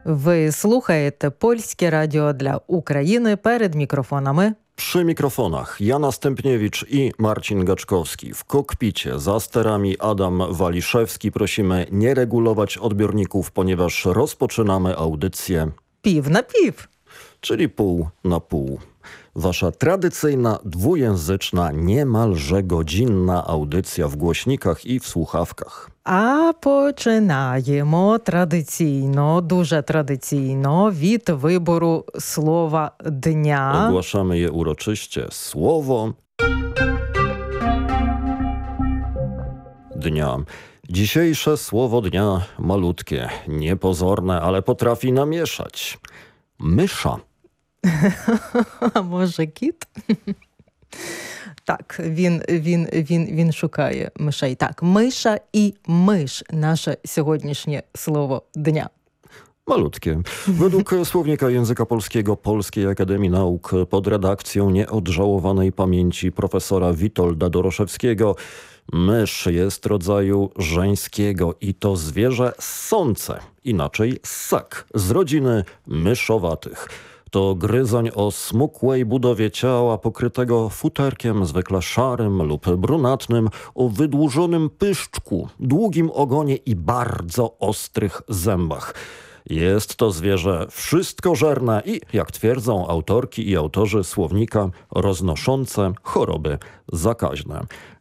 Ви слухаєте Польське радіо для України. Перед мікрофонами Przy mikrofonach Jana Stępniewicz i Marcin Gaczkowski. W kokpicie za sterami Adam Waliszewski. Prosimy nie regulować odbiorników, ponieważ rozpoczynamy audycję пів на пів. czyli pół na pół. Wasza tradycyjna, dwujęzyczna, niemalże godzinna audycja w głośnikach i w słuchawkach. А починаємо традиційно, дуже традиційно від вибору слова дня. Ogłaszamy je uroczyście. Słowo dnia. Dzisiejsze słowo dnia malutkie, niepozorne, ale potrafi namieszać. Mysza. А може кіт? Так, він шукає мишей. Так, миша і миш – наше сьогоднішнє слово дня. Malutkie. Według Słownika Języka Polskiego Polskiej Akademii Nauk pod redakcją nieodżałowanej pamięci profesora Witolda Doroszewskiego mysz jest rodzaju żeńskiego i to zwierzę ssące, inaczej ssak, z rodziny myszowatych. To gryzoń o smukłej budowie ciała pokrytego futerkiem zwykle szarym lub brunatnym, o wydłużonym pyszczku, długim ogonie i bardzo ostrych zębach. Jest to zwierzę wszystkożerne i, jak twierdzą autorki i autorzy słownika, roznoszące choroby zakaźne.